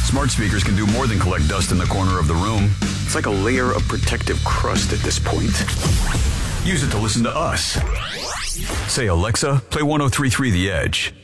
Smart speakers can do more than collect dust in the corner of the room. It's like a layer of protective crust at this point. Use it to listen to us. Say, Alexa, play 103.3 The Edge.